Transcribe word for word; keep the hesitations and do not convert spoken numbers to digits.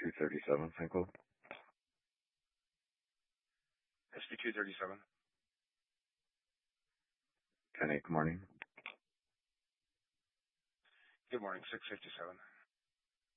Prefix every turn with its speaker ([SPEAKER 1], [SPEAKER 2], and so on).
[SPEAKER 1] two thirty-seven, Saint Claude.
[SPEAKER 2] S P two thirty-seven.
[SPEAKER 1] ten eight, good morning.
[SPEAKER 2] Good morning, six fifty-seven.